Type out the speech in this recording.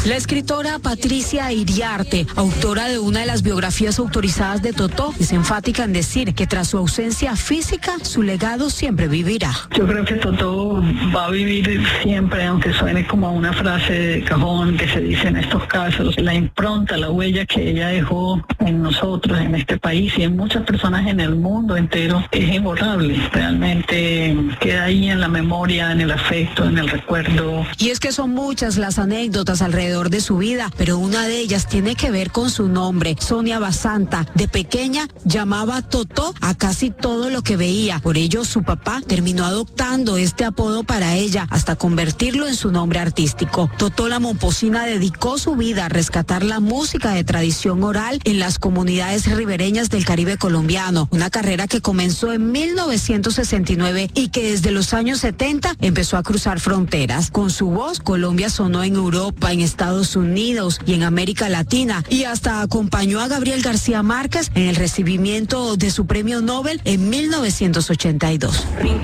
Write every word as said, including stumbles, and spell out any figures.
La escritora Patricia Iriarte, autora de una de las biografías autorizadas de Totó, es enfática en decir que tras su ausencia física, su legado siempre vivirá. Yo creo que Totó va a vivir siempre, aunque suene como una frase de cajón que se dice en estos casos. La impronta, la huella que ella dejó en nosotros, en este país y en muchas personas en el mundo entero es imborrable. Realmente queda ahí en la memoria, en el afecto, en el recuerdo. Y es que son muchas las anécdotas alrededor de su vida, pero una de ellas tiene que ver con su nombre. Sonia Basanta, de pequeña, llamaba Totó a casi todo lo que veía. Por ello, su papá terminó adoptando este apodo para ella hasta convertirlo en su nombre artístico. Totó la Momposina dedicó su vida a rescatar la música de tradición oral en las comunidades ribereñas del Caribe colombiano, una carrera que comenzó en mil novecientos sesenta y nueve y que desde los años setenta empezó a cruzar fronteras. Con su voz, Colombia sonó en Europa, en Estados Unidos y en América Latina, y hasta acompañó a Gabriel García Márquez en el recibimiento de su premio Nobel en mil novecientos ochenta y dos.